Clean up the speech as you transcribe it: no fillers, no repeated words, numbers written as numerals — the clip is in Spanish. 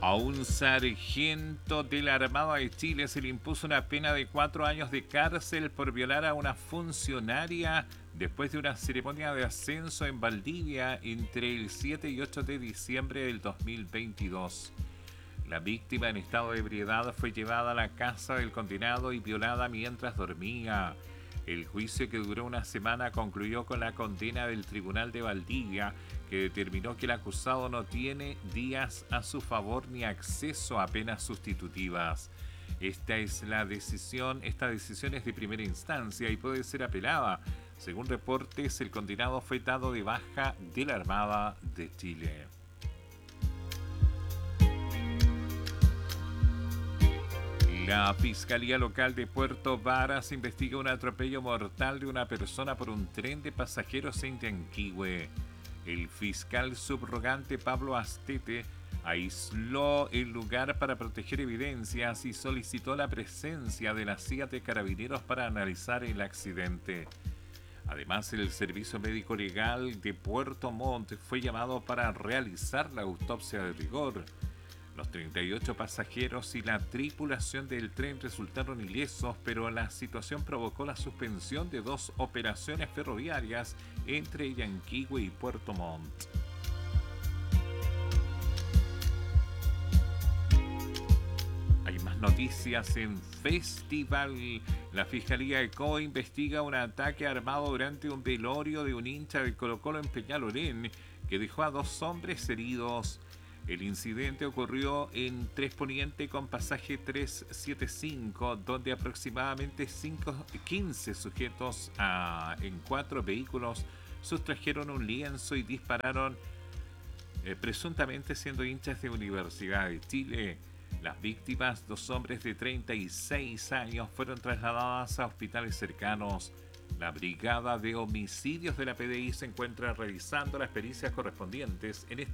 A un sargento de la Armada de Chile se le impuso una pena de 4 años de cárcel por violar a una funcionaria después de una ceremonia de ascenso en Valdivia entre el 7 y 8 de diciembre del 2022. La víctima en estado de ebriedad fue llevada a la casa del condenado y violada mientras dormía. El juicio, que duró una semana, concluyó con la condena del Tribunal de Valdivia, que determinó que el acusado no tiene días a su favor ni acceso a penas sustitutivas. Esta decisión es de primera instancia y puede ser apelada. Según reportes, el condenado fue dado de baja de la Armada de Chile. La Fiscalía Local de Puerto Varas investiga un atropello mortal de una persona por un tren de pasajeros en Yanquihue. El fiscal subrogante Pablo Astete aisló el lugar para proteger evidencias y solicitó la presencia de la CIA de Carabineros para analizar el accidente. Además, el Servicio Médico Legal de Puerto Montt fue llamado para realizar la autopsia de rigor. Los 38 pasajeros y la tripulación del tren resultaron ilesos, pero la situación provocó la suspensión de 2 operaciones ferroviarias entre Yanquihue y Puerto Montt. Hay más noticias en Festival. La Fiscalía ECO investiga un ataque armado durante un velorio de un hincha del Colo-Colo en Peñalolén, que dejó a 2 hombres heridos. El incidente ocurrió en Tres Poniente con pasaje 375, donde aproximadamente 15 sujetos en 4 vehículos sustrajeron un lienzo y dispararon, presuntamente siendo hinchas de Universidad de Chile. Las víctimas, 2 hombres de 36 años, fueron trasladadas a hospitales cercanos. La Brigada de Homicidios de la PDI se encuentra realizando las pericias correspondientes en este